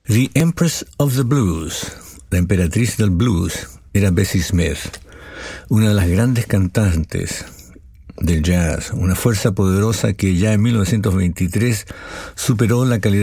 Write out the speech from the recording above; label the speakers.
Speaker 1: The Empress of the Blues, la emperatriz del blues, era Bessie Smith, una de las grandes cantantes del jazz, una fuerza poderosa que ya en 1923 superó la calidad